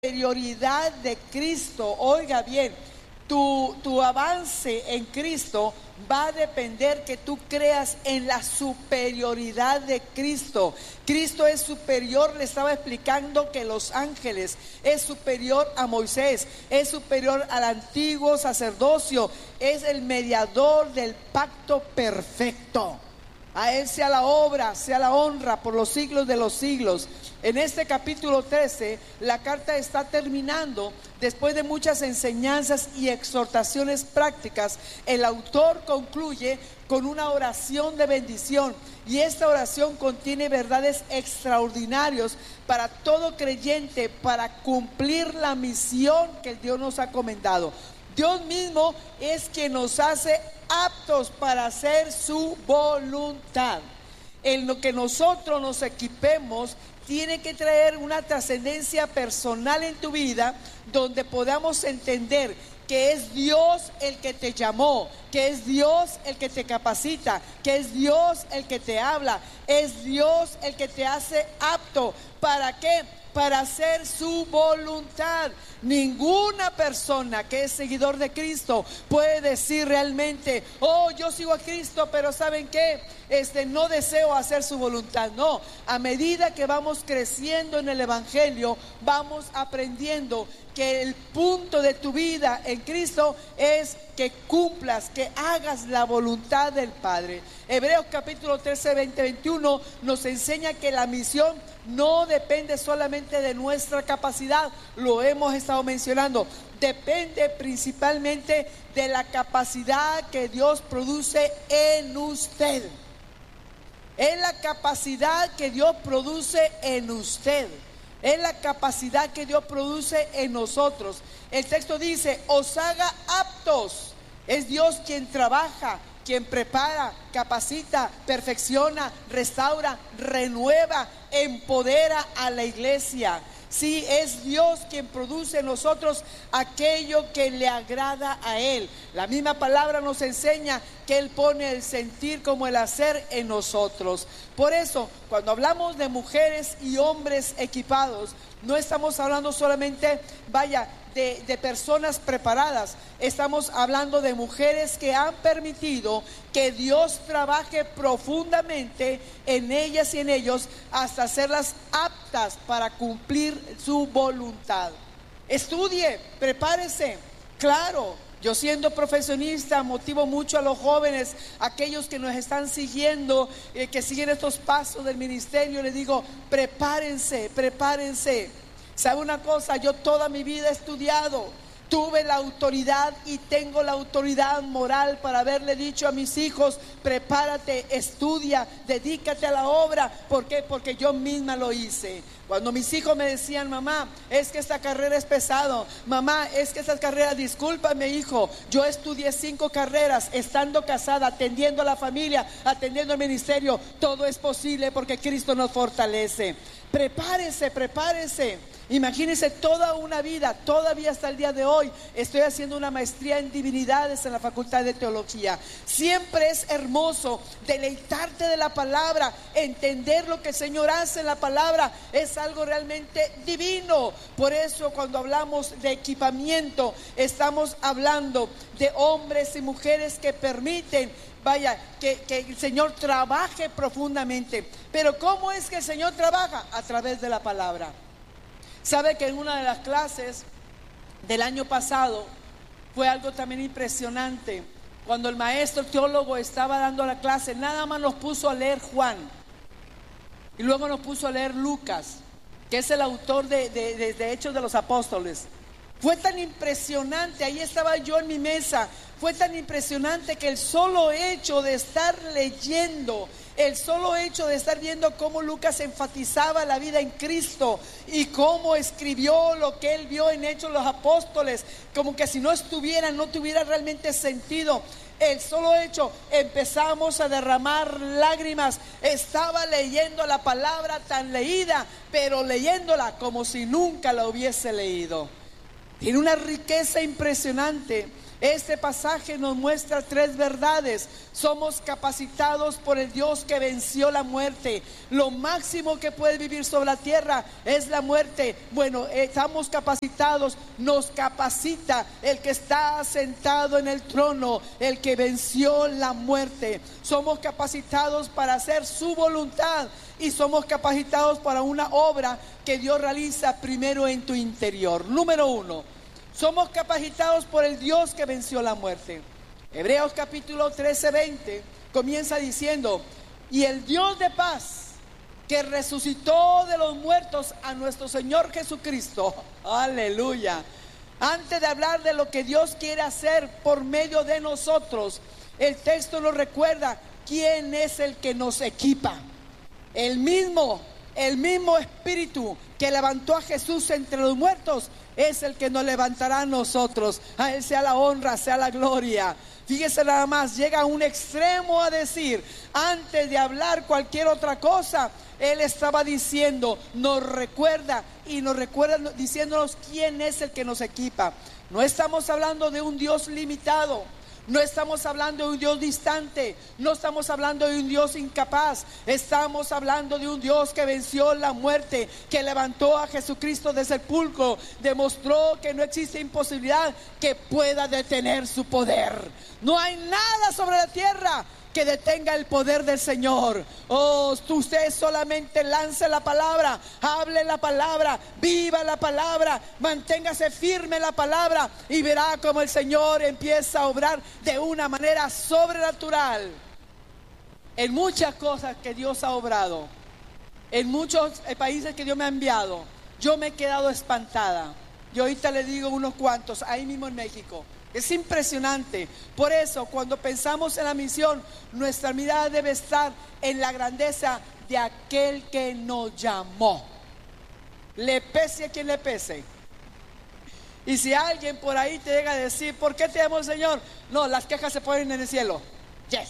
superioridad de Cristo. Oiga bien, tu avance en Cristo va a depender que tú creas en la superioridad de Cristo. Cristo es superior, le estaba explicando que los ángeles, es superior a Moisés, es superior al antiguo sacerdocio, es el mediador del pacto perfecto. A Él sea la obra, sea la honra por los siglos de los siglos. En este capítulo 13, la carta está terminando. Después de muchas enseñanzas y exhortaciones prácticas, el autor concluye con una oración de bendición. Y esta oración contiene verdades extraordinarias para todo creyente, para cumplir la misión que Dios nos ha encomendado. Dios mismo es quien nos hace aptos para hacer su voluntad. En lo que nosotros nos equipemos tiene que traer una trascendencia personal en tu vida, donde podamos entender que es Dios el que te llamó, que es Dios el que te capacita, que es Dios el que te habla, es Dios el que te hace apto. ¿Para qué? Para hacer su voluntad. Ninguna persona que es seguidor de Cristo puede decir realmente: oh, yo sigo a Cristo, pero ¿saben qué? No deseo hacer su voluntad. No, a medida que vamos creciendo en el Evangelio, vamos aprendiendo que el punto de tu vida en Cristo es que cumplas, que hagas la voluntad del Padre. Hebreos capítulo 13, 20, 21 nos enseña que la misión no depende solamente de nuestra capacidad, lo hemos estado mencionando, depende principalmente de la capacidad que Dios produce en usted. Es la capacidad que Dios produce en usted. Es la capacidad que Dios produce en nosotros. El texto dice: os haga aptos. Es Dios quien trabaja, quien prepara, capacita, perfecciona, restaura, renueva, empodera a la iglesia. Sí, es Dios quien produce en nosotros aquello que le agrada a Él. La misma palabra nos enseña que Él pone el sentir como el hacer en nosotros. Por eso, cuando hablamos de mujeres y hombres equipados, no estamos hablando solamente, de personas preparadas. Estamos hablando de mujeres que han permitido que Dios trabaje profundamente en ellas y en ellos hasta hacerlas aptas para cumplir su voluntad. Estudie, prepárese. Claro, yo siendo profesionista motivo mucho a los jóvenes, aquellos que nos están siguiendo, que siguen estos pasos del ministerio. Les digo: prepárense, prepárense. ¿Sabe una cosa? Yo toda mi vida he estudiado, tuve la autoridad y tengo la autoridad moral para haberle dicho a mis hijos: prepárate, estudia, dedícate a la obra. ¿Por qué? Porque yo misma lo hice. Cuando mis hijos me decían: mamá, es que esta carrera es pesado, mamá, es que esta carrera, discúlpame hijo, yo estudié 5 carreras, estando casada, atendiendo a la familia, atendiendo el ministerio. Todo es posible porque Cristo nos fortalece. Prepárese, prepárese. Imagínense toda una vida, todavía hasta el día de hoy estoy haciendo una maestría en divinidades en la Facultad de Teología. Siempre es hermoso deleitarte de la palabra, entender lo que el Señor hace en la palabra, es algo realmente divino. Por eso cuando hablamos de equipamiento, estamos hablando de hombres y mujeres que permiten que el Señor trabaje profundamente. Pero ¿cómo es que el Señor trabaja? A través de la palabra. Sabe que en una de las clases del año pasado fue algo también impresionante. Cuando el maestro teólogo estaba dando la clase, nada más nos puso a leer Juan y luego nos puso a leer Lucas, que es el autor de Hechos de los Apóstoles. Fue tan impresionante, ahí estaba yo en mi mesa, fue tan impresionante que el solo hecho de estar leyendo, el solo hecho de estar viendo cómo Lucas enfatizaba la vida en Cristo y cómo escribió lo que él vio en Hechos de los Apóstoles, como que si no tuviera realmente sentido. El solo hecho, empezamos a derramar lágrimas. Estaba leyendo la palabra tan leída, pero leyéndola como si nunca la hubiese leído. Tiene una riqueza impresionante. Este pasaje nos muestra tres verdades. Somos capacitados por el Dios que venció la muerte. Lo máximo que puede vivir sobre la tierra es la muerte. Bueno, estamos capacitados, nos capacita el que está sentado en el trono, el que venció la muerte. Somos capacitados para hacer su voluntad y somos capacitados para una obra que Dios realiza primero en tu interior. Número uno, somos capacitados por el Dios que venció la muerte. Hebreos capítulo 13:20 comienza diciendo: y el Dios de paz, que resucitó de los muertos a nuestro Señor Jesucristo. Aleluya. Antes de hablar de lo que Dios quiere hacer por medio de nosotros, el texto nos recuerda quién es el que nos equipa. El mismo Espíritu que levantó a Jesús entre los muertos es el que nos levantará a nosotros. A Él sea la honra, sea la gloria. Fíjese nada más, llega a un extremo a decir, antes de hablar cualquier otra cosa, Él estaba diciendo, nos recuerda diciéndonos quién es el que nos equipa. No estamos hablando de un Dios limitado. No estamos hablando de un Dios distante, no estamos hablando de un Dios incapaz, estamos hablando de un Dios que venció la muerte, que levantó a Jesucristo del sepulcro, demostró que no existe imposibilidad que pueda detener su poder. No hay nada sobre la tierra que detenga el poder del Señor. Oh, usted solamente lance la palabra, hable la palabra, viva la palabra, manténgase firme en la palabra y verá como el Señor empieza a obrar de una manera sobrenatural en muchas cosas que Dios ha obrado, en muchos países que Dios me ha enviado. Yo me he quedado espantada. Yo ahorita le digo unos cuantos, ahí mismo en México. Es impresionante. Por eso, cuando pensamos en la misión, nuestra mirada debe estar en la grandeza de aquel que nos llamó. Le pese a quien le pese. Y si alguien por ahí te llega a decir, ¿por qué te llamó el Señor? No, las quejas se ponen en el cielo. Yes.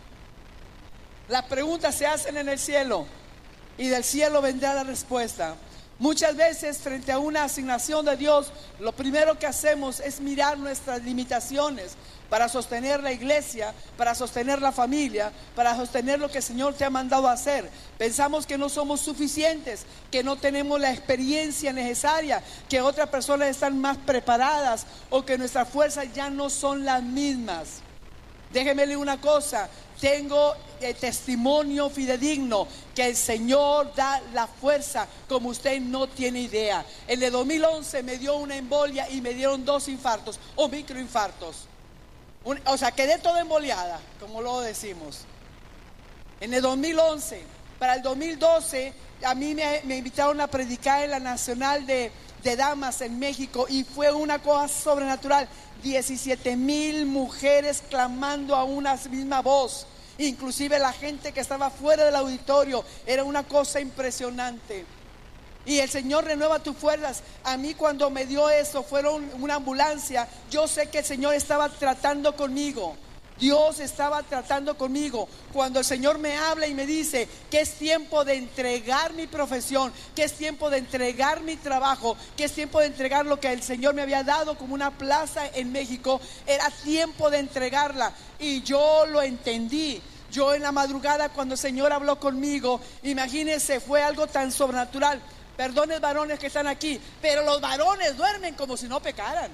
Las preguntas se hacen en el cielo y del cielo vendrá la respuesta. Muchas veces frente a una asignación de Dios, lo primero que hacemos es mirar nuestras limitaciones para sostener la iglesia, para sostener la familia, para sostener lo que el Señor te ha mandado a hacer. Pensamos que no somos suficientes, que no tenemos la experiencia necesaria, que otras personas están más preparadas o que nuestras fuerzas ya no son las mismas. Déjeme leer una cosa, tengo testimonio fidedigno que el Señor da la fuerza como usted no tiene idea. En el 2011 me dio una embolia y me dieron 2 infartos o microinfartos. O sea, quedé toda emboliada, como lo decimos. En el 2011, para el 2012, a mí me invitaron a predicar en la Nacional de Damas en México y fue una cosa sobrenatural. 17,000 mujeres clamando a una misma voz, inclusive la gente que estaba fuera del auditorio. Era una cosa impresionante. Y el Señor renueva tus fuerzas. A mí cuando me dio eso, fueron una ambulancia. Yo sé que el Señor estaba tratando conmigo. Dios estaba tratando conmigo. Cuando el Señor me habla y me dice que es tiempo de entregar mi profesión, que es tiempo de entregar mi trabajo, que es tiempo de entregar lo que el Señor me había dado como una plaza en México, era tiempo de entregarla. Y yo lo entendí. Yo en la madrugada cuando el Señor habló conmigo, imagínense, fue algo tan sobrenatural. Perdonen varones que están aquí, pero los varones duermen como si no pecaran.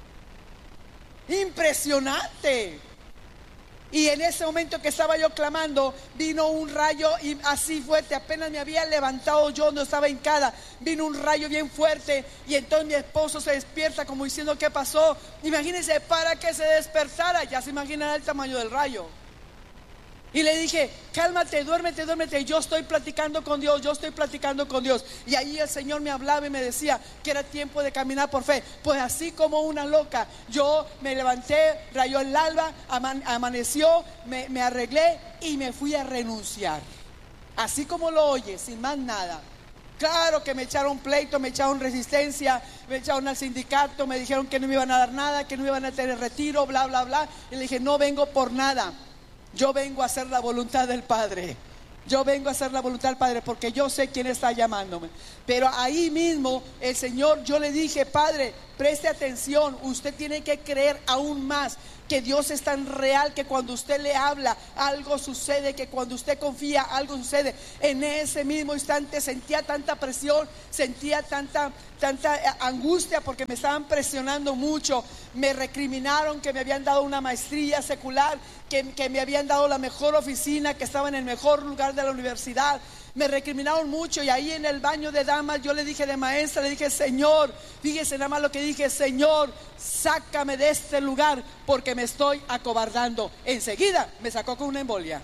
Impresionante. Y en ese momento que estaba yo clamando, vino un rayo y así fuerte, apenas me había levantado yo donde estaba hincada, vino un rayo bien fuerte y entonces mi esposo se despierta como diciendo ¿qué pasó? Imagínense, para que se despertara, ya se imaginan el tamaño del rayo. Y le dije, cálmate, duérmete, yo estoy platicando con Dios, Y ahí el Señor me hablaba y me decía que era tiempo de caminar por fe. Pues así como una loca, yo me levanté, rayó el alba, amaneció, me arreglé y me fui a renunciar. Así como lo oye, sin más nada. Claro que me echaron pleito, me echaron resistencia, me echaron al sindicato, me dijeron que no me iban a dar nada, que no me iban a tener retiro, bla, bla, bla. Y le dije, no vengo por nada. Yo vengo a hacer la voluntad del Padre. Yo vengo a hacer la voluntad del Padre porque yo sé quién está llamándome. Pero ahí mismo el Señor, yo le dije, Padre, preste atención, usted tiene que creer aún más que Dios es tan real que cuando usted le habla, algo sucede, que cuando usted confía, algo sucede. En ese mismo instante sentía tanta presión, sentía tanta angustia porque me estaban presionando mucho. Me recriminaron que me habían dado una maestría secular, que me habían dado la mejor oficina, que estaba en el mejor lugar de la universidad. Me recriminaron mucho, y ahí en el baño de damas yo le dije de maestra, le dije: Señor, fíjese nada más lo que dije: Señor, sácame de este lugar porque me estoy acobardando. Enseguida me sacó con una embolia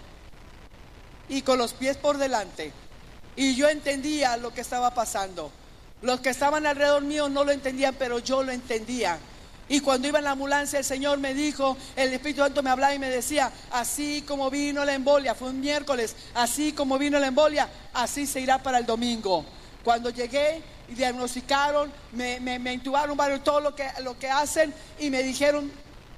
y con los pies por delante, y yo entendía lo que estaba pasando. Los que estaban alrededor mío no lo entendían, pero yo lo entendía. Y cuando iba en la ambulancia, el Señor me dijo, el Espíritu Santo me hablaba y me decía: así como vino la embolia, fue un miércoles, así como vino la embolia, así se irá para el domingo. Cuando llegué y diagnosticaron, me intubaron varios, todo lo que hacen, y me dijeron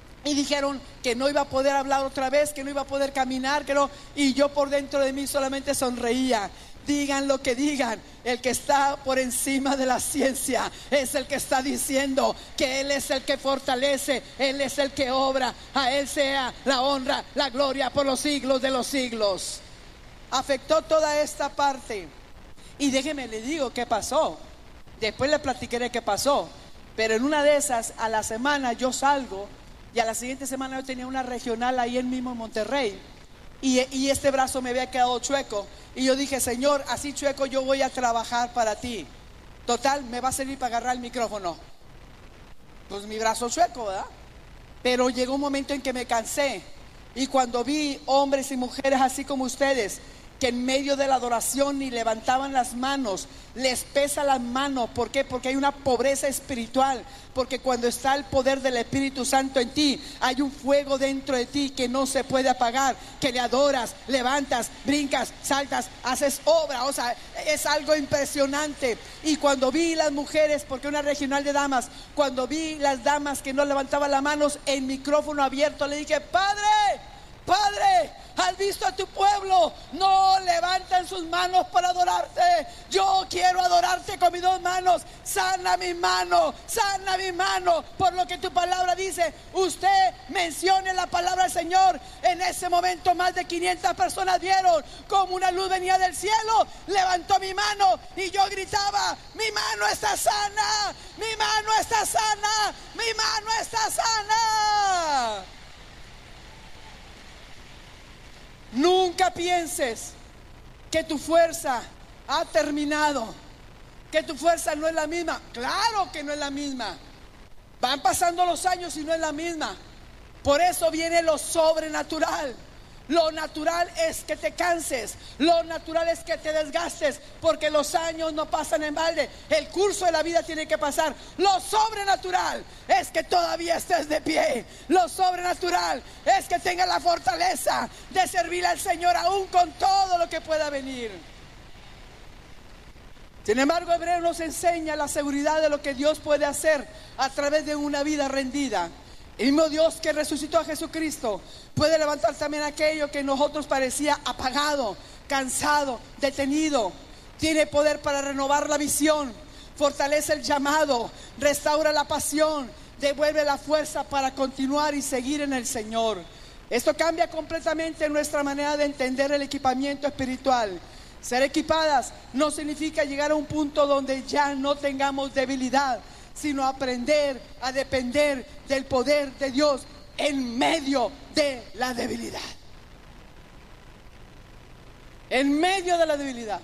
que no iba a poder hablar otra vez, que no iba a poder caminar, que no. Y yo por dentro de mí solamente sonreía. Digan lo que digan, el que está por encima de la ciencia es el que está diciendo que Él es el que fortalece, Él es el que obra. A Él sea la honra, la gloria por los siglos de los siglos. Afectó toda esta parte. Y déjeme le digo qué pasó. Después le platicaré qué pasó. Pero en una de esas, a la semana yo salgo, y a la siguiente semana yo tenía una regional ahí en mismo Monterrey, y este brazo me había quedado chueco. Y yo dije: Señor, así chueco yo voy a trabajar para ti. Total, me va a servir para agarrar el micrófono. Pues mi brazo chueco, ¿verdad? Pero llegó un momento en que me cansé. Y cuando vi hombres y mujeres así como ustedes, que en medio de la adoración ni levantaban las manos, les pesa las manos. ¿Por qué? Porque hay una pobreza espiritual. Porque cuando está el poder del Espíritu Santo en ti, hay un fuego dentro de ti que no se puede apagar, que le adoras, levantas, brincas, saltas, haces obra. O sea, es algo impresionante. Y cuando vi las mujeres, porque una regional de damas, cuando vi las damas que no levantaban las manos, el micrófono abierto, le dije: Padre, ¿has visto a tu pueblo? No levantan sus manos para adorarte. Yo quiero adorarte con mis dos manos. Sana mi mano, sana mi mano. Por lo que tu palabra dice, usted mencione la palabra del Señor. En ese momento más de 500 personas vieron como una luz venía del cielo. Levantó mi mano y yo gritaba: mi mano está sana, mi mano está sana, mi mano está sana. Nunca pienses que tu fuerza ha terminado, que tu fuerza no es la misma. Claro que no es la misma. Van pasando los años y no es la misma. Por eso viene lo sobrenatural. Lo natural es que te canses, lo natural es que te desgastes, porque los años no pasan en balde. El curso de la vida tiene que pasar. Lo sobrenatural es que todavía estés de pie. Lo sobrenatural es que tengas la fortaleza de servir al Señor aún con todo lo que pueda venir. Sin embargo, Hebreo nos enseña la seguridad de lo que Dios puede hacer a través de una vida rendida. El mismo Dios que resucitó a Jesucristo puede levantar también aquello que en nosotros parecía apagado, cansado, detenido. Tiene poder para renovar la visión, fortalece el llamado, restaura la pasión, devuelve la fuerza para continuar y seguir en el Señor. Esto cambia completamente nuestra manera de entender el equipamiento espiritual. Ser equipadas no significa llegar a un punto donde ya no tengamos debilidad, sino aprender a depender del poder de Dios en medio de la debilidad. En medio de la debilidad.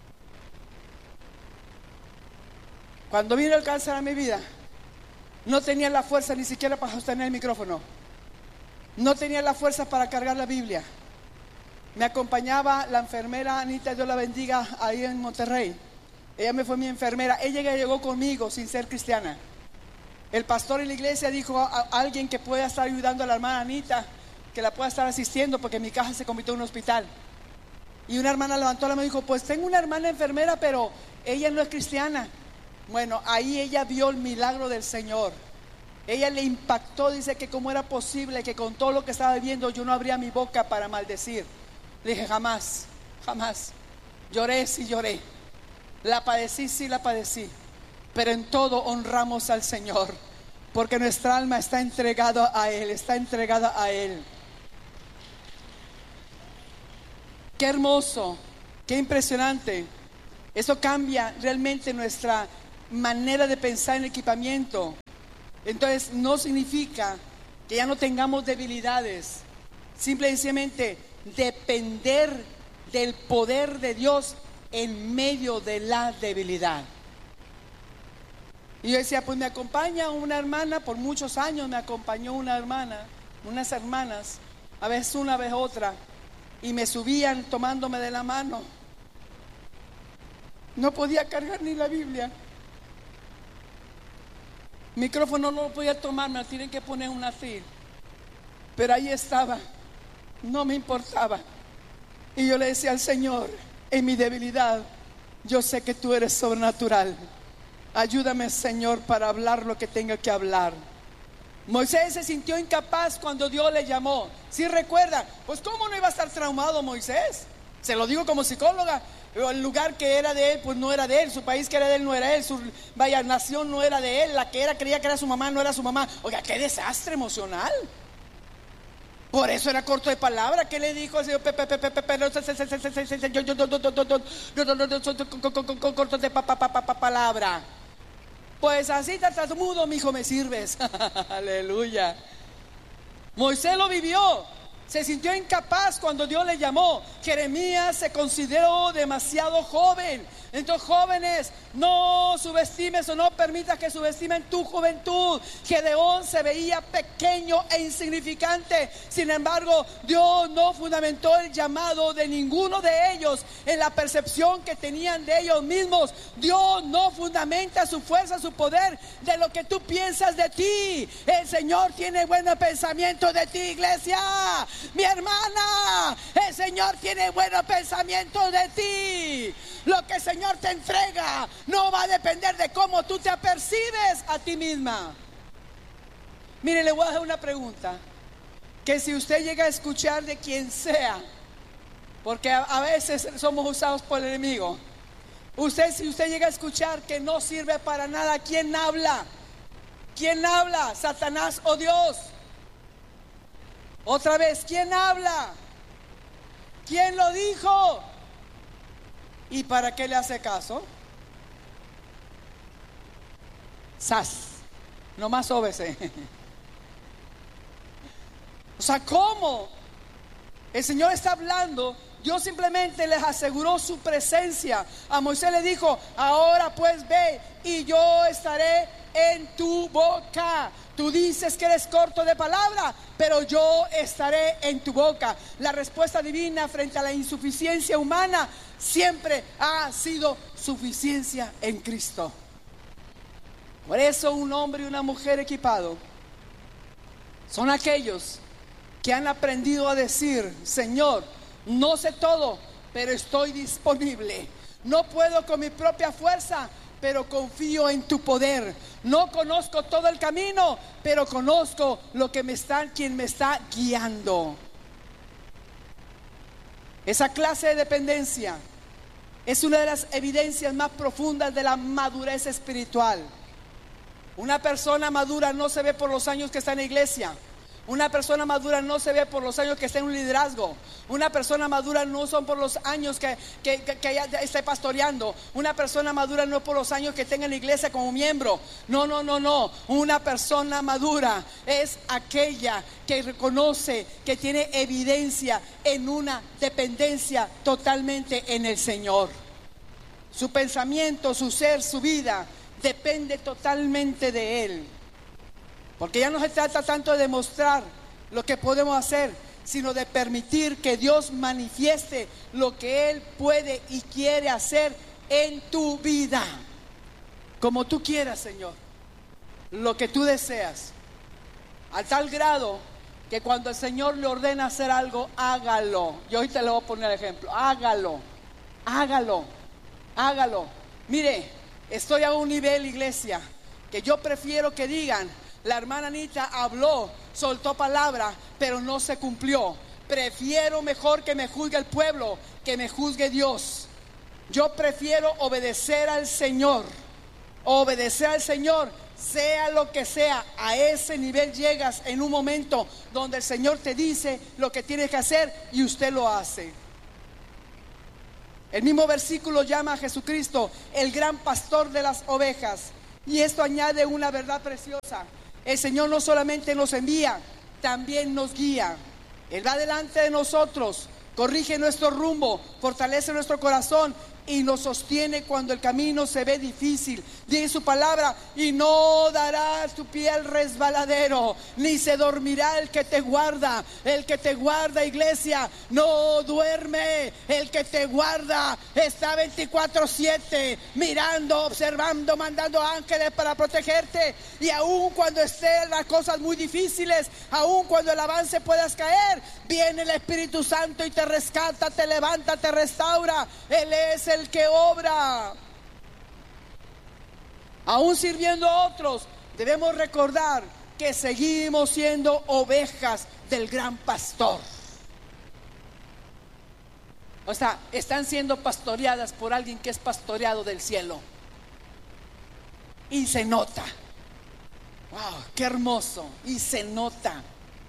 Cuando vino el cáncer a mi vida, no tenía la fuerza ni siquiera para sostener el micrófono. No tenía la fuerza para cargar la Biblia. Me acompañaba la enfermera Anita, Dios la bendiga, ahí en Monterrey. Ella me fue mi enfermera. Ella llegó conmigo sin ser cristiana. El pastor en la iglesia dijo a alguien que pueda estar ayudando a la hermana Anita, que la pueda estar asistiendo, porque mi casa se convirtió en un hospital. Y una hermana levantó la mano y dijo: pues tengo una hermana enfermera, pero ella no es cristiana. Bueno, ahí ella vio el milagro del Señor. Ella le impactó, dice que cómo era posible que con todo lo que estaba viviendo yo no abría mi boca para maldecir. Le dije: jamás, jamás. Lloré, sí lloré. La padecí, sí la padecí. pero en todo honramos al Señor, porque nuestra alma está entregada a Él, está entregada a Él. Qué hermoso, qué impresionante. Eso cambia realmente nuestra manera de pensar en equipamiento. Entonces no significa que ya no tengamos debilidades, simplemente depender del poder de Dios en medio de la debilidad. Y yo decía, pues me acompaña una hermana, por muchos años me acompañó una hermana, unas hermanas, a veces una, a veces otra, y me subían tomándome de la mano. No podía cargar ni la Biblia. Micrófono no lo podía tomar, me lo tienen que poner una así. Pero ahí estaba, no me importaba. Y yo le decía al Señor, en mi debilidad, yo sé que tú eres sobrenatural. Ayúdame, Señor, para hablar lo que tenga que hablar. Moisés se sintió incapaz cuando Dios le llamó. ¿Sí recuerda? Pues ¿cómo no iba a estar traumado Moisés? Se lo digo como psicóloga. El lugar que era de él, pues no era de él. Su país que era de él no era él. Su nación no era de él. La que era, creía que era su mamá, no era su mamá. Oiga, qué desastre emocional. Por eso era corto de palabra. ¿Qué le dijo el Señor? Corto de palabra. Pues así tartamudo, mi hijo, me sirves. Aleluya. Moisés lo vivió. Se sintió incapaz cuando Dios le llamó. Jeremías se consideró demasiado joven. Entonces, jóvenes, no subestimes o no permitas que subestimen tu juventud. Gedeón se veía pequeño e insignificante. Sin embargo, Dios no fundamentó el llamado de ninguno de ellos en la percepción que tenían de ellos mismos. Dios no fundamenta su fuerza, su poder de lo que tú piensas de ti. El Señor tiene buenos pensamientos de ti, iglesia. Mi hermana, el Señor tiene buenos pensamientos de ti. Lo que el Señor te entrega no va a depender de cómo tú te apercibes a ti misma. Mire, le voy a hacer una pregunta. Que si usted llega a escuchar de quien sea, porque a veces somos usados por el enemigo. Si usted llega a escuchar que no sirve para nada, ¿quién habla? ¿Quién habla? ¿Satanás o Dios? Otra vez, ¿quién habla? ¿Quién lo dijo? ¿Y para qué le hace caso? Sas, nomás óbese. O sea, ¿cómo? El Señor está hablando. Dios simplemente les aseguró su presencia. A Moisés le dijo, ahora pues ve y yo estaré en tu boca. Tú dices que eres corto de palabra, pero yo estaré en tu boca. La respuesta divina frente a la insuficiencia humana siempre ha sido suficiencia en Cristo. Por eso un hombre y una mujer equipado son aquellos que han aprendido a decir, Señor, no sé todo, pero estoy disponible. No puedo con mi propia fuerza, pero confío en tu poder. No conozco todo el camino, pero conozco quien me está guiando. Esa clase de dependencia es una de las evidencias más profundas de la madurez espiritual. Una persona madura no se ve por los años que está en la iglesia. Una persona madura no se ve por los años que está en un liderazgo. Una persona madura no son por los años que esté pastoreando. Una persona madura no por los años que tenga en la iglesia como miembro. No. Una persona madura es aquella que reconoce que tiene evidencia en una dependencia totalmente en el Señor. Su pensamiento, su ser, su vida depende totalmente de Él. Porque ya no se trata tanto de demostrar lo que podemos hacer, sino de permitir que Dios manifieste lo que Él puede y quiere hacer en tu vida. Como tú quieras, Señor. Lo que tú deseas. A tal grado que cuando el Señor le ordena hacer algo, hágalo. Yo ahorita le voy a poner el ejemplo. Hágalo. Mire, estoy a un nivel, iglesia, que yo prefiero que digan, la hermana Anita habló, soltó palabra, pero no se cumplió. Prefiero mejor que me juzgue el pueblo, que me juzgue Dios. Yo prefiero obedecer al Señor Obedecer al Señor, sea lo que sea. A ese nivel llegas en un momento donde el Señor te dice lo que tienes que hacer y usted lo hace. El mismo versículo llama a Jesucristo el gran pastor de las ovejas. Y esto añade una verdad preciosa. El Señor no solamente nos envía, también nos guía. Él va delante de nosotros, corrige nuestro rumbo, fortalece nuestro corazón y nos sostiene cuando el camino se ve difícil. Dice su palabra: y no dará tu pie al resbaladero, ni se dormirá el que te guarda. El que te guarda, iglesia, no duerme. El que te guarda está 24/7 mirando, observando, mandando ángeles para protegerte. Y aun cuando estén las cosas muy difíciles, aun cuando el avance puedas caer, viene el Espíritu Santo y te rescata, te levanta, te restaura. Él es el que obra. Aún sirviendo a otros, debemos recordar que seguimos siendo ovejas del gran pastor. O sea, están siendo pastoreadas por alguien que es pastoreado del cielo. Y se nota. Wow, qué hermoso. Y se nota.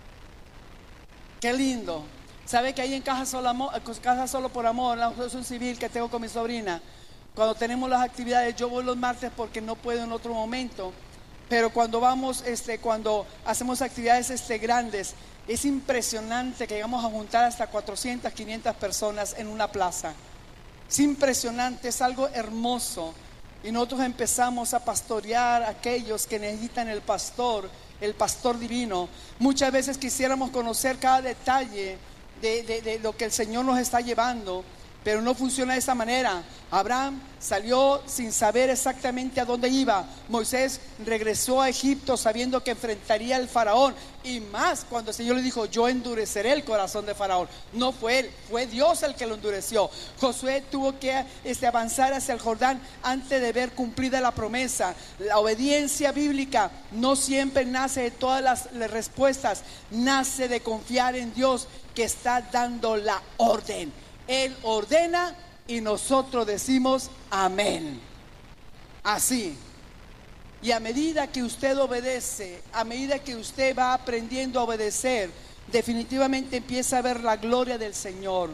Qué lindo. ¿Sabe que ahí en Casa Solo por Amor, la asociación civil que tengo con mi sobrina, cuando tenemos las actividades, yo voy los martes porque no puedo en otro momento, pero cuando vamos, cuando hacemos actividades grandes, es impresionante que llegamos a juntar hasta 400, 500 personas en una plaza. Es impresionante, es algo hermoso. Y nosotros empezamos a pastorear a aquellos que necesitan el pastor divino. Muchas veces quisiéramos conocer cada detalle de lo que el Señor nos está llevando, pero no funciona de esa manera. Abraham salió sin saber exactamente a dónde iba. Moisés regresó a Egipto sabiendo que enfrentaría al faraón, y más cuando el Señor le dijo: yo endureceré el corazón de faraón. No fue él, fue Dios el que lo endureció. Josué tuvo que avanzar hacia el Jordán antes de ver cumplida la promesa. La obediencia bíblica no siempre nace de todas las respuestas, nace de confiar en Dios que está dando la orden. Él ordena y nosotros decimos amén. Así. Y a medida que usted obedece, a medida que usted va aprendiendo a obedecer, definitivamente empieza a ver la gloria del Señor.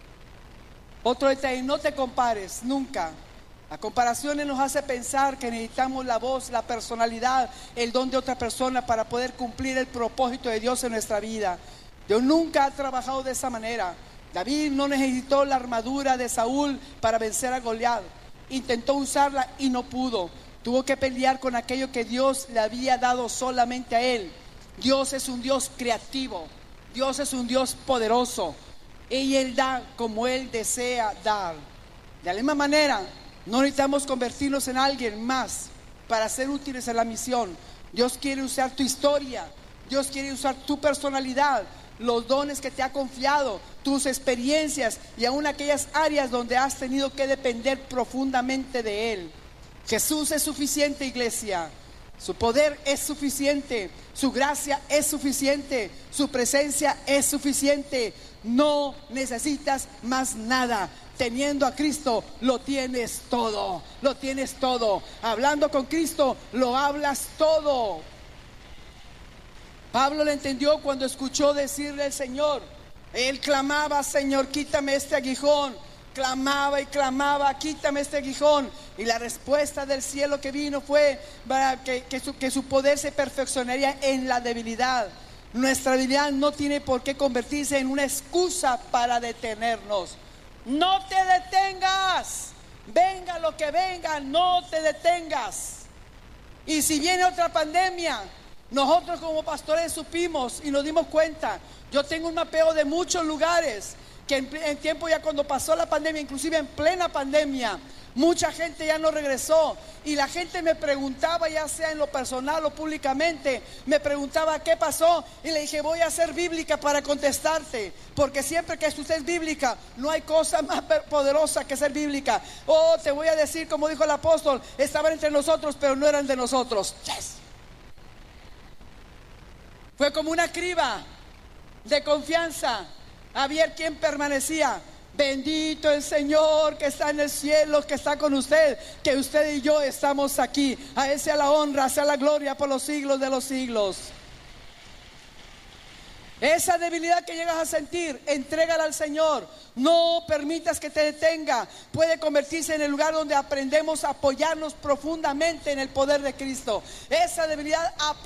Otro detalle: no te compares nunca. La comparación nos hace pensar que necesitamos la voz, la personalidad, el don de otra persona para poder cumplir el propósito de Dios en nuestra vida. Dios nunca ha trabajado de esa manera. David no necesitó la armadura de Saúl para vencer a Goliat. Intentó usarla y no pudo. Tuvo que pelear con aquello que Dios le había dado solamente a él. Dios es un Dios creativo. Dios es un Dios poderoso. Y Él da como Él desea dar. De la misma manera, no necesitamos convertirnos en alguien más para ser útiles en la misión. Dios quiere usar tu historia. Dios quiere usar tu personalidad, los dones que te ha confiado, tus experiencias y aún aquellas áreas donde has tenido que depender profundamente de Él. Jesús es suficiente, iglesia. Su poder es suficiente, su gracia es suficiente, su presencia es suficiente. No necesitas más nada. Teniendo a Cristo lo tienes todo, lo tienes todo. Hablando con Cristo lo hablas todo. Pablo lo entendió cuando escuchó decirle al Señor. Él clamaba: Señor, quítame este aguijón. Clamaba y clamaba: quítame este aguijón. Y la respuesta del cielo que vino fue que su poder se perfeccionaría en la debilidad. Nuestra debilidad no tiene por qué convertirse en una excusa para detenernos. No te detengas. Venga lo que venga, no te detengas. Y si viene otra pandemia, nosotros como pastores supimos y nos dimos cuenta. Yo tengo un mapeo de muchos lugares que en tiempo ya cuando pasó la pandemia, inclusive en plena pandemia, mucha gente ya no regresó. Y la gente me preguntaba, ya sea en lo personal o públicamente, me preguntaba qué pasó. Y le dije: voy a ser bíblica para contestarte, porque siempre que usted es bíblica, no hay cosa más poderosa que ser bíblica. Oh, te voy a decir como dijo el apóstol: estaban entre nosotros, pero no eran de nosotros. Yes. Fue como una criba de confianza. Había quien permanecía. Bendito el Señor que está en el cielo, que está con usted, que usted y yo estamos aquí. A Él sea la honra, sea la gloria por los siglos de los siglos. Esa debilidad que llegas a sentir, entrégala al Señor. No permitas que te detenga. Puede convertirse en el lugar donde aprendemos a apoyarnos profundamente en el poder de Cristo. Esa debilidad,